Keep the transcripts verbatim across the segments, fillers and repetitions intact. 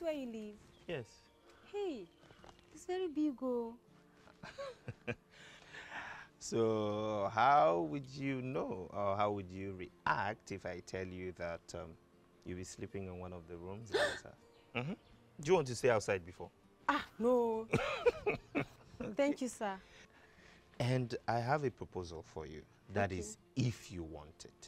where you live? Yes. Hey, it's very big, oh. So how would you know, or how would you react if I tell you that um, you'll be sleeping in one of the rooms in this house? Mm-hmm. Do you want to stay outside before? Ah, no. Thank you, sir. And I have a proposal for you. That Okay. is, if you want it.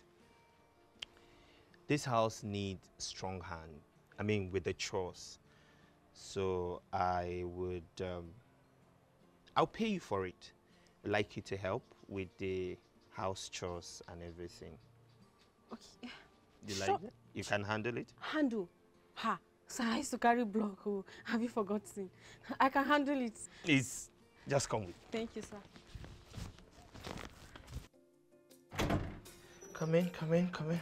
This house needs strong hand. I mean, with the chores. So I would, um, I'll pay you for it. I'd like you to help with the house chores and everything. Okay. You Sure. like it? You can handle it? Handle? Ha. Sir, I used to carry block. Oh. Have you forgotten? I can handle it. Please, just come with me. Thank you, sir. Come in, come in, come in.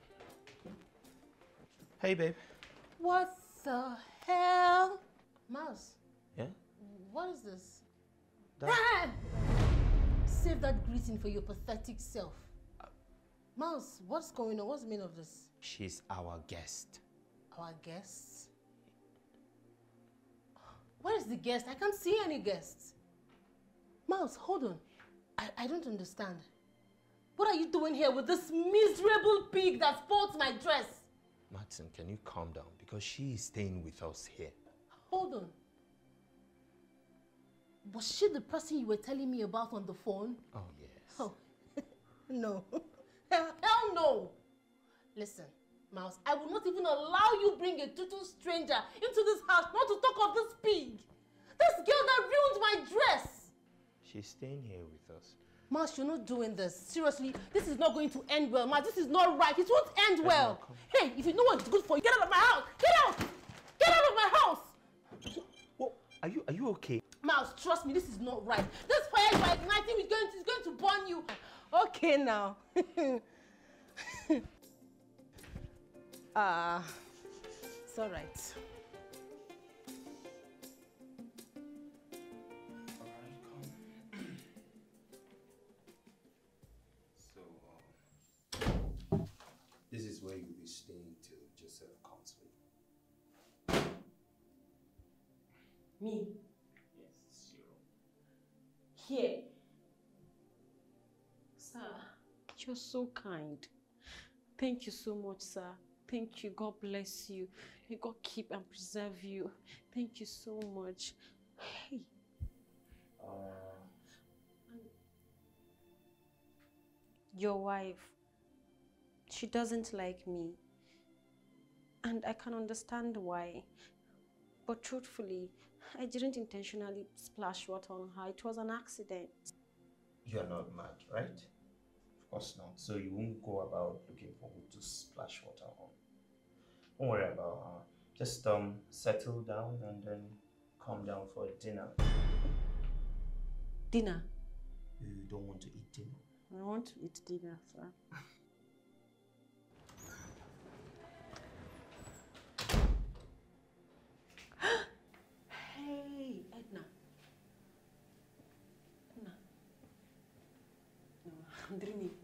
Hey, babe. What the hell? Mouse, Yeah? what is this? That... Save that greeting for your pathetic self. Mouse, what's going on? What's the meaning of this? She's our guest. Our guests? Where is the guest? I can't see any guests. Mouse, hold on. I, I don't understand. What are you doing here with this miserable pig that spoils my dress? Martin, can you calm down? Because she is staying with us here. Hold on. Was she the person you were telling me about on the phone? Oh, yes. Oh, no. Hell, hell no. Listen, Mouse, I will not even allow you bring a total stranger into this house, not to talk of this pig. This girl that ruined my dress. She's staying here with us. Mouse, you're not doing this. Seriously, this is not going to end well. Mouse, this is not right. It won't end well. Hey, if you know what's good for you, get out of my house. Get out. Get out of my house. What? Are you, are you okay? Mouse, trust me, this is not right. This fire you are igniting is going to, is going to burn you. Okay now. Ah, uh, it's all right. So, um, this is where you'll be staying till Joseph comes with. Me? Yes, zero. Here. Sir, you're so kind. Thank you so much, sir. Thank you. God bless you. May God keep and preserve you. Thank you so much. Hey. Uh, Your wife, she doesn't like me. And I can understand why. But truthfully, I didn't intentionally splash water on her. It was an accident. you're not mad, right? Of course not. So you won't go about looking for who to splash water on. Don't worry about her. Just um settle down and then come down for dinner. Dinner? You don't want to eat dinner? I want to eat dinner, sir. Hey, Edna. Edna. No, I'm dreaming.